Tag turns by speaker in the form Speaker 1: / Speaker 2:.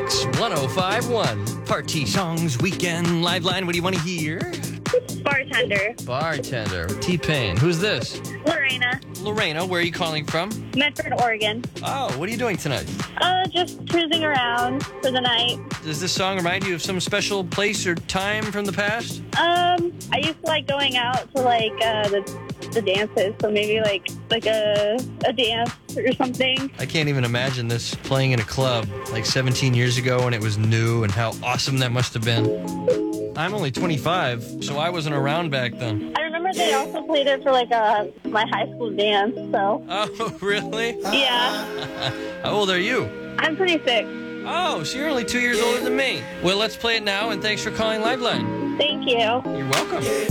Speaker 1: Mix 1051. Party Songs Weekend Live Line. What do you want to hear?
Speaker 2: Bartender.
Speaker 1: Bartender. T-Pain. Who's this?
Speaker 2: Lorena.
Speaker 1: Lorena, where are you calling from?
Speaker 2: Medford, Oregon.
Speaker 1: Oh, what are you doing tonight?
Speaker 2: Just cruising around for the night.
Speaker 1: Does this song remind you of some special place or time from the past?
Speaker 2: I used to like going out to like the dances, so maybe like a dance or something.
Speaker 1: I can't even imagine this playing in a club like 17 years ago when it was new and how awesome that must have been. I'm only 25, so I wasn't around back then.
Speaker 2: I remember they also played it for like my high school dance, so.
Speaker 1: Oh, really?
Speaker 2: Yeah.
Speaker 1: How old are you?
Speaker 2: I'm 26.
Speaker 1: Oh, so you're only 2 years older than me. Well, let's play it now, and thanks for calling Liveline.
Speaker 2: Thank you.
Speaker 1: You're welcome.